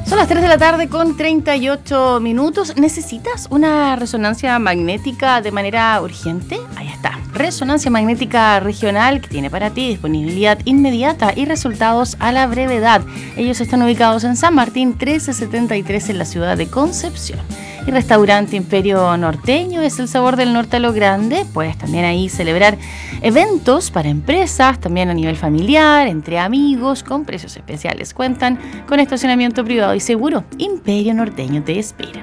Son las 3 de la tarde con 38 minutos. ¿Necesitas una resonancia magnética de manera urgente? Ahí está. Resonancia magnética regional que tiene para ti disponibilidad inmediata y resultados a la brevedad. Ellos están ubicados en San Martín 1373 en la ciudad de Concepción. Y Restaurante Imperio Norteño es el sabor del norte a lo grande. Puedes también ahí celebrar eventos para empresas, también a nivel familiar, entre amigos, con precios especiales. Cuentan con estacionamiento privado y seguro. Imperio Norteño te espera.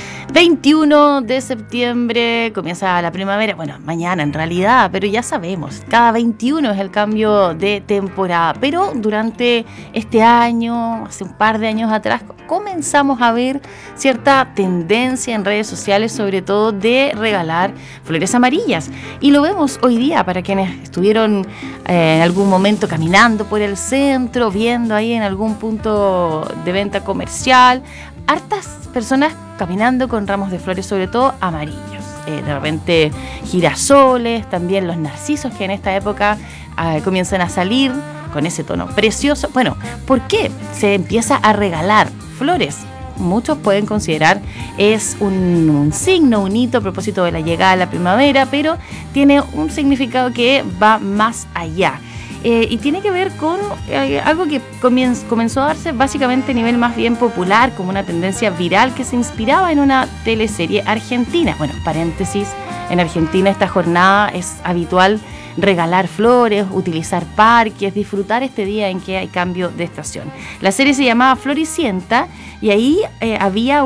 21 de septiembre comienza la primavera, bueno, mañana en realidad, pero ya sabemos, cada 21 es el cambio de temporada, pero durante este año, hace un par de años atrás, comenzamos a ver cierta tendencia en redes sociales, sobre todo de regalar flores amarillas, y lo vemos hoy día para quienes estuvieron en algún momento caminando por el centro, viendo ahí en algún punto de venta comercial, hartas personas caminando con ramos de flores, sobre todo amarillos. De repente girasoles, también los narcisos que en esta época comienzan a salir con ese tono precioso. Bueno, ¿por qué se empieza a regalar flores? Muchos pueden considerar es un signo, un hito a propósito de la llegada de la primavera, pero tiene un significado que va más allá. Y tiene que ver con algo que comenzó a darse básicamente a nivel más bien popular, como una tendencia viral que se inspiraba en una teleserie argentina. Bueno, paréntesis, en Argentina esta jornada es habitual regalar flores, utilizar parques, disfrutar este día en que hay cambio de estación. La serie se llamaba Floricienta y ahí había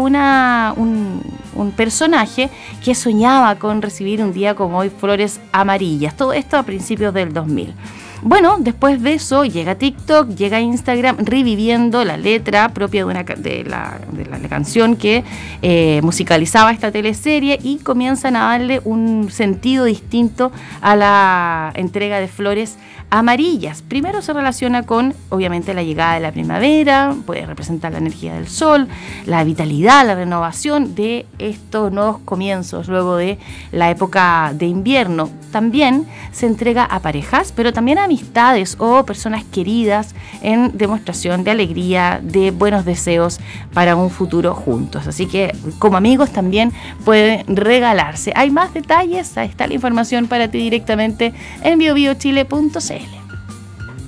un personaje que soñaba con recibir un día como hoy flores amarillas. Todo esto a principios del 2000. Bueno, después de eso llega TikTok, llega Instagram reviviendo la letra propia de la canción que musicalizaba esta teleserie y comienzan a darle un sentido distinto a la entrega de flores amarillas. Primero se relaciona con, obviamente, la llegada de la primavera, puede representar la energía del sol, la vitalidad, la renovación de estos nuevos comienzos luego de la época de invierno. También se entrega a parejas, pero también a amistades o personas queridas en demostración de alegría, de buenos deseos para un futuro juntos. Así que como amigos también pueden regalarse. Hay más detalles, ahí está la información para ti directamente en biobiochile.cl.